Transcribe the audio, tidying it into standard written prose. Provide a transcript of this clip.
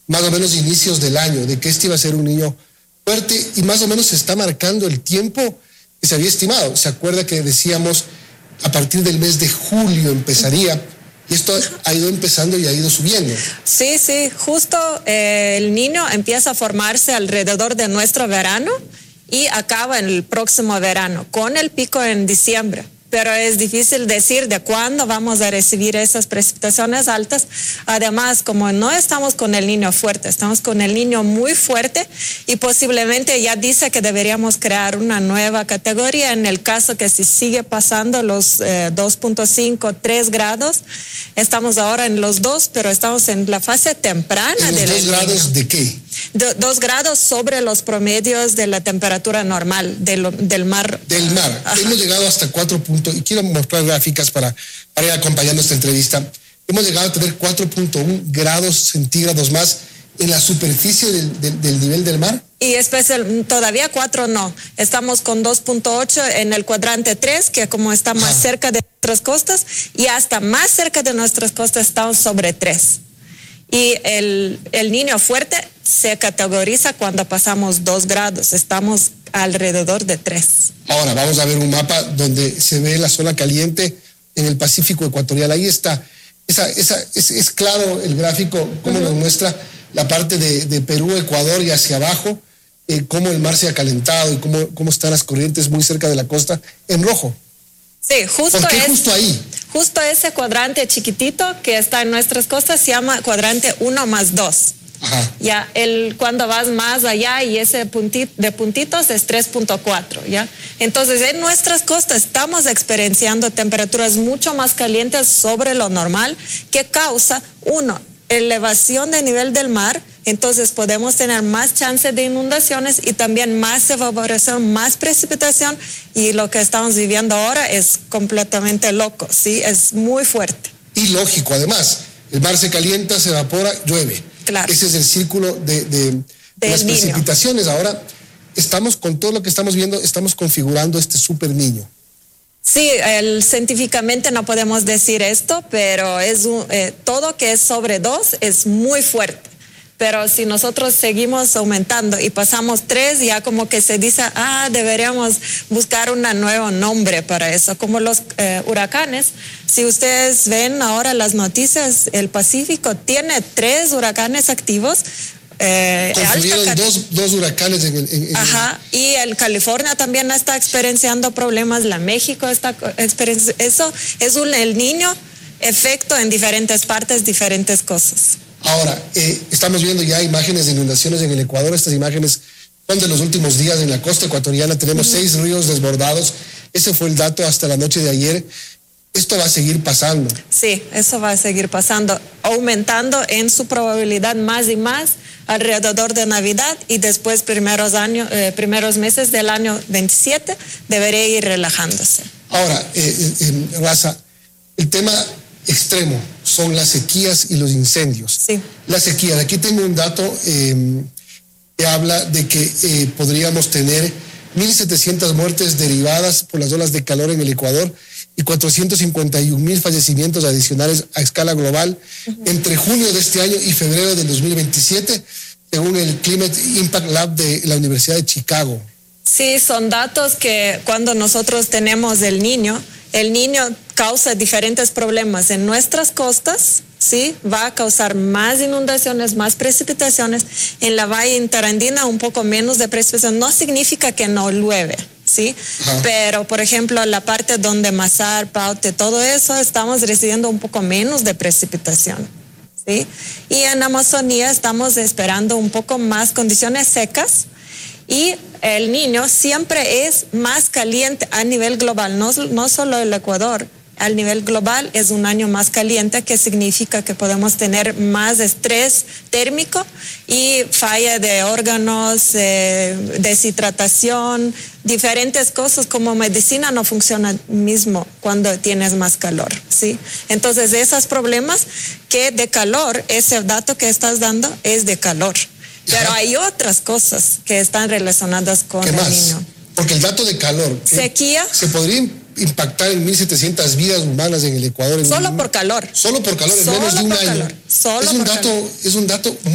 más o menos inicios del año, de que este iba a ser un niño fuerte, y más o menos se está marcando el tiempo que se había estimado. ¿Se acuerda que decíamos a partir del mes de julio empezaría? Y esto ha ido empezando y ha ido subiendo. Sí, justo el niño empieza a formarse alrededor de nuestro verano y acaba en el próximo verano, con el pico en diciembre. Pero es difícil decir de cuándo vamos a recibir esas precipitaciones altas. Además, como no estamos con el niño fuerte, estamos con el niño muy fuerte, y posiblemente ya dice que deberíamos crear una nueva categoría en el caso que si sigue pasando los 2.5, 3 grados. Estamos ahora en los 2, pero estamos en la fase temprana del ¿2 grados de qué? 2 grados sobre los promedios de la temperatura normal del mar. Del mar. Hemos llegado hasta 4 puntos, y quiero mostrar gráficas para ir acompañando esta entrevista. Hemos llegado a tener 4.1 grados centígrados más en la superficie del nivel del mar. Y todavía 4 no. Estamos con 2.8 en el cuadrante 3, que como está más cerca de nuestras costas, y hasta más cerca de nuestras costas estamos sobre 3. Y el niño fuerte se categoriza cuando pasamos 2 grados. Estamos alrededor de 3. Ahora vamos a ver un mapa donde se ve la zona caliente en el Pacífico ecuatorial. Ahí está. Es claro el gráfico, cómo nos muestra la parte de Perú, Ecuador y hacia abajo, cómo el mar se ha calentado y cómo están las corrientes muy cerca de la costa en rojo. Sí, justo. ¿Por qué justo ahí? Justo ese cuadrante chiquitito que está en nuestras costas se llama cuadrante 1+2. Ajá. Ya, cuando vas más allá y ese de puntitos es 3.4, ¿ya? Entonces, en nuestras costas estamos experienciando temperaturas mucho más calientes sobre lo normal, que causa, elevación de nivel del mar. Entonces podemos tener más chance de inundaciones y también más evaporación, más precipitación, y lo que estamos viviendo ahora es completamente loco, ¿sí? Es muy fuerte. Y lógico, además, el mar se calienta, se evapora, llueve. Claro. Ese es el círculo de las precipitaciones. Ahora estamos con todo lo que estamos viendo, estamos configurando este super niño. Sí, científicamente no podemos decir esto, pero todo que es sobre 2 es muy fuerte. Pero si nosotros seguimos aumentando y pasamos 3, ya como que se dice, deberíamos buscar un nuevo nombre para eso, como los huracanes. Si ustedes ven ahora las noticias, el Pacífico tiene 3 huracanes activos. Confluyeron dos huracanes y el California también está experienciando problemas, la México está experienciando, eso es el niño efecto en diferentes partes, diferentes cosas. Ahora, estamos viendo ya imágenes de inundaciones en el Ecuador. Estas imágenes son de los últimos días en la costa ecuatoriana. Tenemos 6 ríos desbordados. Ese fue el dato hasta la noche de ayer. Esto va a seguir pasando. Sí, eso va a seguir pasando, aumentando en su probabilidad más y más alrededor de Navidad, y después primeros meses del año 27 debería ir relajándose. Ahora, Raza, el tema extremo son las sequías y los incendios. Sí. La sequía, aquí tengo un dato que habla de que podríamos tener 1.700 muertes derivadas por las olas de calor en el Ecuador y 451.000 fallecimientos adicionales a escala global entre junio de este año y febrero del 2027, según el Climate Impact Lab de la Universidad de Chicago. Sí, son datos que cuando nosotros tenemos el niño causa diferentes problemas en nuestras costas, ¿sí? Va a causar más inundaciones, más precipitaciones. En la Valle Interandina un poco menos de precipitación. No significa que no llueve, ¿sí? Pero, por ejemplo, la parte donde Mazar, Paute, todo eso, estamos recibiendo un poco menos de precipitación, ¿sí? Y en Amazonía estamos esperando un poco más condiciones secas. Y el niño siempre es más caliente a nivel global, no solo el Ecuador. Al nivel global es un año más caliente, que significa que podemos tener más estrés térmico y falla de órganos, deshidratación, diferentes cosas. Como medicina no funciona mismo cuando tienes más calor, ¿sí? Entonces esos problemas que de calor, ese dato que estás dando es de calor. Pero hay otras cosas que están relacionadas con el niño. Porque el dato de calor, sequía, se podría impactar en 1.700 vidas humanas en el Ecuador. Solo por calor. Solo por calor, en menos de un año. Es un dato